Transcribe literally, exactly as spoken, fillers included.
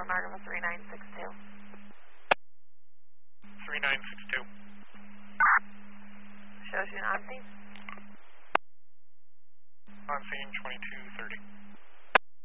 Margaret three nine six two. three nine six two. Shows you an on scene? On scene twenty-two thirty.